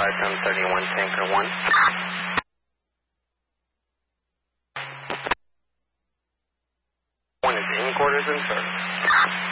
31 Tanker 1. 1 is in quarters and service.